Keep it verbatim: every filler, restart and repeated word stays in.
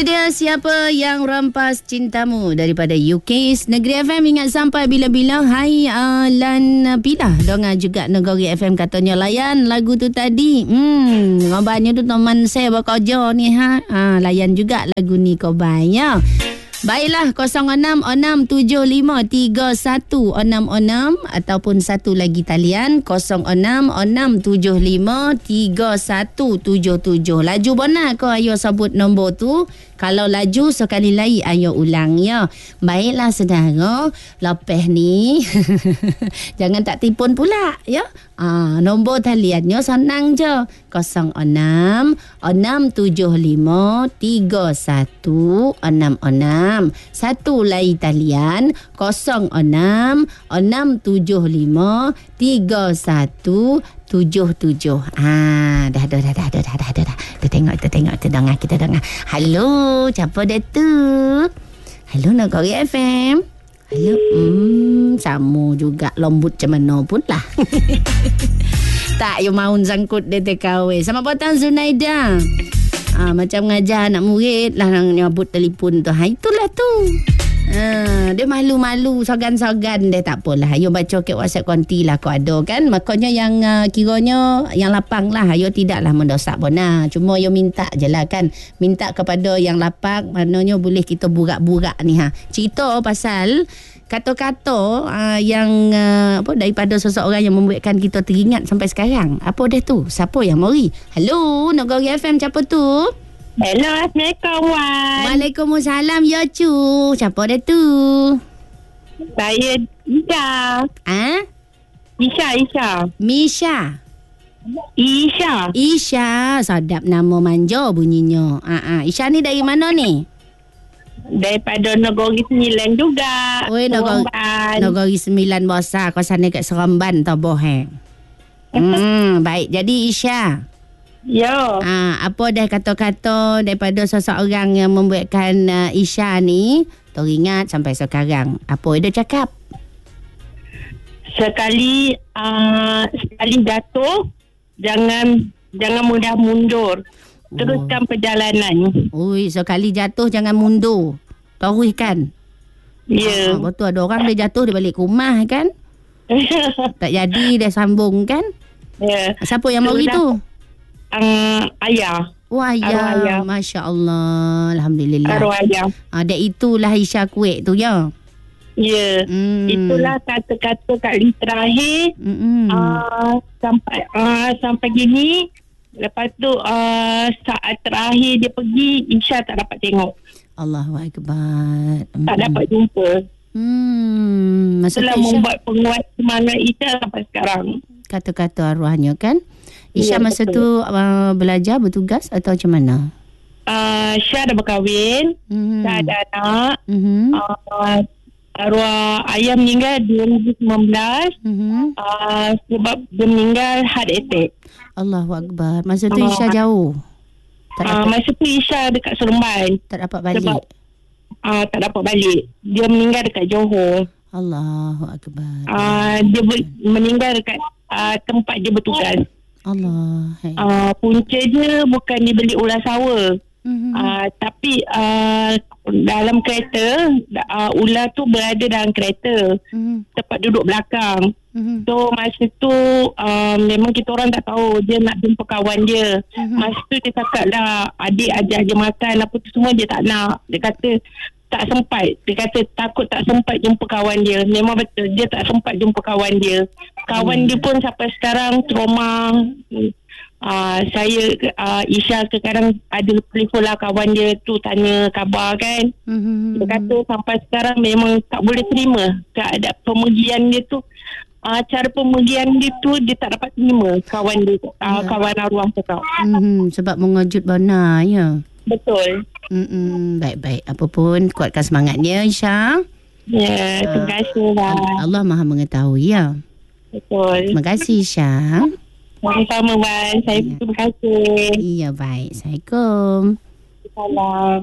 dia Siapa Yang Rampas Cintamu daripada U K Negeri F M. Ingat sampai bila-bila. Hai uh, Lan Pilah Donga juga Negeri F M katanya layan lagu tu tadi. Hmm, ngobatnya tu teman saya bekerja ni ha. ha layan juga lagu ni kobanya. Baiklah, kosong enam enam tujuh lima tiga satu enam enam ataupun satu lagi talian kosong enam enam tujuh lima tiga satu tujuh tujuh. Laju bona ko ayo sebut nombor tu. Kalau laju sekali lagi ayo ulang ya. Baiklah saudara, lepas ni jangan tak tipun pula ya. Ah, nombor taliannya senang je. kosong enam enam tujuh lima tiga satu enam enam. Satu lagi talian kosong enam enam tujuh lima tiga satu tujuh tujuh. Ah, dah dah dah dah dah dah dah dah. Kita tengok kita tengok kita dengar kita dengar. Halo, siapa dia tu? Halo Negeri F M. Halo. Hmm, sama juga lembut macam mana pun lah. Tak, you mau sangkut dia T K W. Selamat petang Zunaida. Ah, macam ngajar anak murid lah nak nyabut telefon tu. Ha, itulah tu. Ha, dia malu-malu, sogan-sogan dia tak apalah. Ayo baca ke WhatsApp konti lah kau ada kan. Makanya yang uh, kiranya yang lapang lah. Ayo tidaklah mendosak bona. Cuma ayo minta je lah kan. Minta kepada yang lapang. Maknanya boleh kita burak-burak ni ha. Cerita pasal kata-kata uh, yang uh, apa daripada seseorang yang membuatkan kita teringat sampai sekarang. Apa dia tu? Siapa yang mari? Halo, Negeri F M, siapa tu? Hello, Assalamualaikum Wan. Waalaikumsalam ya cu. Siapa dia tu? Saya Isha. Ah? Isha, Isha. Misha. Isha. Isha, sedap nama manja bunyinya. Ah ah. Isha ni dari mana ni? Daripada Negeri Sembilan juga. Oi, Negeri Negeri Sembilan besar. Kawasan dekat Seremban tau boh eh. Hmm, baik. Jadi Isha. Yo. Ah, apa dah kata-kata daripada seseorang yang membuatkan uh, Isha ni teringat sampai sekarang? Apa dia cakap? Sekali uh, sekali jatuh, jangan jangan mudah mundur. Teruskan oh. perjalanan. Ui, sekali jatuh jangan mundur. Teruskan. Ya. Ah, betul, ada orang dia jatuh dia balik ke rumah kan? Tak jadi dia sambung kan? Ya. Siapa yang mari tu? Uh, ayah. Wah, ayah. ayah. Masya Allah. Alhamdulillah. Arwah ayah. Ah, dan itulah Isha kuek tu ya. Ya. Hmm. Itulah kata-kata kali terakhir. Hmm. Uh, sampai uh, sampai gini. Lepas tu uh, saat terakhir dia pergi, Isha tak dapat tengok. Allahu Akbar. Hmm. Tak dapat jumpa. Hmm. Itulah membuat penguat semangat Isha sampai sekarang. Kata-kata arwahnya kan? Isha ya, masa betul. tu uh, belajar, bertugas atau macam mana? Uh, Syah dah berkahwin. Mm-hmm. Syah ada anak. Mm-hmm. Uh, arwah ayah meninggal dua ribu sembilan belas. Mm-hmm. Uh, sebab dia meninggal heart attack. Allahu Akbar. Masa tu Isha uh, jauh? Tak uh, masa tu Isha dekat Seremban. Tak dapat balik? Sebab, uh, tak dapat balik. Dia meninggal dekat Johor. Allahu Akbar. Uh, dia ber- meninggal dekat uh, tempat dia bertugas. Allah. Uh, punca dia bukan dibeli ular sawa. Mm-hmm. Uh, tapi uh, dalam kereta, uh, ular tu berada dalam kereta. Mm-hmm. Tempat duduk belakang. Mm-hmm. So masa tu uh, memang kita orang tak tahu dia nak jumpa kawan dia. Mm-hmm. Masa tu dia cakap lah, adik ajak je makan apa tu semua, dia tak nak. Dia kata tak sempat. Dia kata takut tak sempat jumpa kawan dia. Memang betul, dia tak sempat jumpa kawan dia. Kawan hmm. dia pun sampai sekarang trauma. Uh, saya uh, Isha sekarang ada telefon lah kawan dia tu tanya khabar kan. Hmm. Dia kata sampai sekarang memang tak boleh terima keadaan pemergian dia tu. Uh, cara pemergian dia tu dia tak dapat terima kawan dia, uh, kawan arwah cakap. Hmm, sebab mengejut benar ya. Betul. Mm-mm, baik-baik. Apapun, kuatkan semangatnya Isha. Ya, terima kasih lah. Allah Maha mengetahui ya. Betul. Terima kasih Isha. Sama-sama Wan. Saya ya. Terima kasih. Iya, baik. Assalamualaikum. Salam.